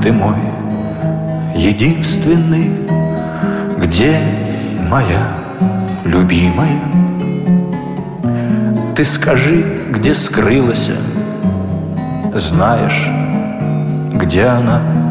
ты мой единственный, где моя любимая? Ты скажи, где скрылась, знаешь, где она?